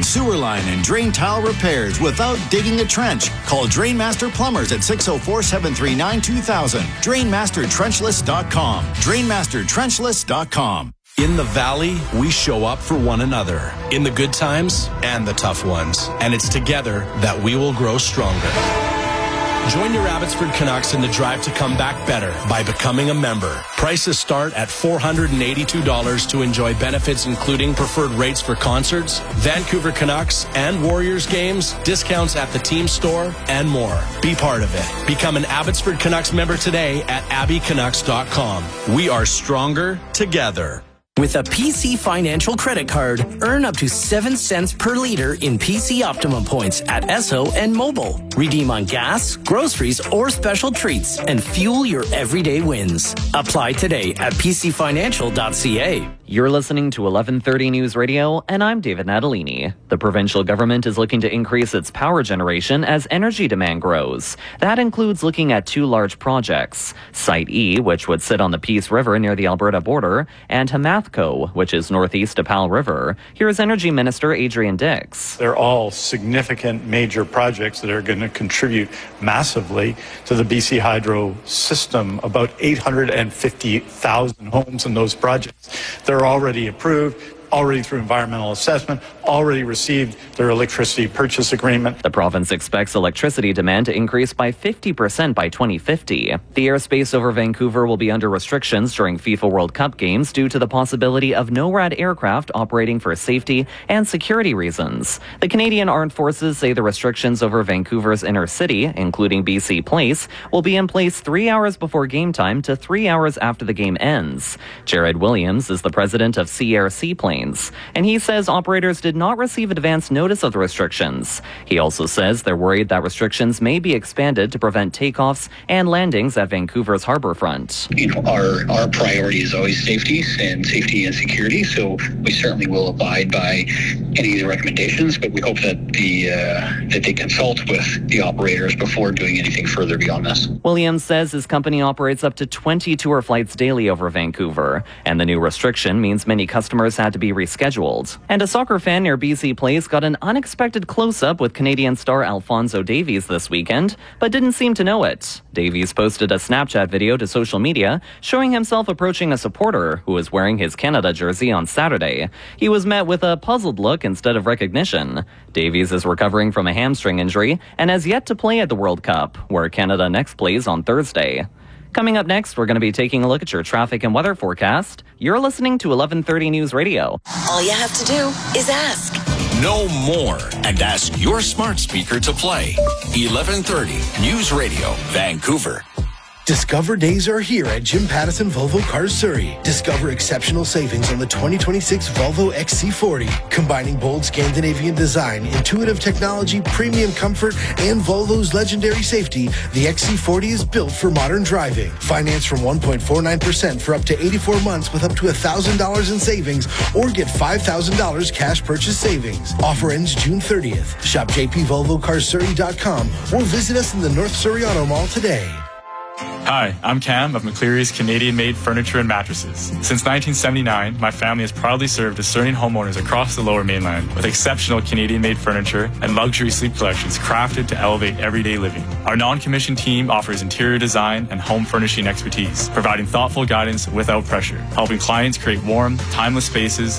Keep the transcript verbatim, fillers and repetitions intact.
sewer line, and drain tile repairs without digging a trench. Call Drainmaster Plumbers at six oh four, seven three nine, two thousand. drain master trenchless dot com. drain master trenchless dot com. In the Valley, we show up for one another, in the good times and the tough ones. And it's together that we will grow stronger. Join your Abbotsford Canucks in the drive to come back better by becoming a member. Prices start at four hundred eighty-two dollars to enjoy benefits including preferred rates for concerts, Vancouver Canucks and Warriors games, discounts at the team store, and more. Be part of it. Become an Abbotsford Canucks member today at abbey canucks dot com. We are stronger together. With a P C Financial credit card, earn up to seven cents per liter in P C Optimum points at Esso and Mobile. Redeem on gas, groceries, or special treats and fuel your everyday wins. Apply today at p c financial dot c a. You're listening to eleven thirty News Radio, and I'm David Natalini. The provincial government is looking to increase its power generation as energy demand grows. That includes looking at two large projects, Site E, which would sit on the Peace River near the Alberta border, and Hamathco, which is northeast of Powell River. Here's Energy Minister Adrian Dix. They're all significant major projects that are going to contribute massively to the B C Hydro system, about eight hundred fifty thousand homes in those projects. They're already approved, already through environmental assessment, already received their electricity purchase agreement. The province expects electricity demand to increase by fifty percent by twenty fifty. The airspace over Vancouver will be under restrictions during FIFA World Cup games due to the possibility of NORAD aircraft operating for safety and security reasons. The Canadian Armed Forces say the restrictions over Vancouver's inner city, including B C Place, will be in place three hours before game time to three hours after the game ends. Jared Williams is the president of C Air Seaplanes, and he says operators did not receive advance notice of the restrictions. He also says they're worried that restrictions may be expanded to prevent takeoffs and landings at Vancouver's harborfront. You know, our, our priority is always safety and safety and security, so we certainly will abide by any of the recommendations, but we hope that the uh, that they consult with the operators before doing anything further beyond this. Williams says his company operates up to twenty tour flights daily over Vancouver, and the new restriction means many customers had to be rescheduled. And a soccer fan near B C Place got an unexpected close-up with Canadian star Alphonso Davies this weekend, but didn't seem to know it. Davies posted a Snapchat video to social media showing himself approaching a supporter who was wearing his Canada jersey on Saturday. He was met with a puzzled look instead of recognition. Davies is recovering from a hamstring injury and has yet to play at the World Cup, where Canada next plays on Thursday. Coming up next, we're going to be taking a look at your traffic and weather forecast. You're listening to eleven thirty News Radio. All you have to do is ask. Know more and ask your smart speaker to play. eleven thirty News Radio, Vancouver. Discover days are here at Jim Pattison Volvo Cars Surrey. Discover exceptional savings on the twenty twenty-six Volvo X C forty. Combining bold Scandinavian design, intuitive technology, premium comfort, and Volvo's legendary safety, the X C forty is built for modern driving. Finance from one point four nine percent for up to eighty-four months with up to one thousand dollars in savings, or get five thousand dollars cash purchase savings. Offer ends June thirtieth. Shop j p volvo cars surrey dot com or visit us in the North Surrey Auto Mall today. Hi, I'm Cam of McCleary's Canadian-made furniture and mattresses. Since nineteen seventy-nine, my family has proudly served discerning homeowners across the Lower Mainland with exceptional Canadian-made furniture and luxury sleep collections crafted to elevate everyday living. Our non-commissioned team offers interior design and home furnishing expertise, providing thoughtful guidance without pressure, helping clients create warm, timeless spaces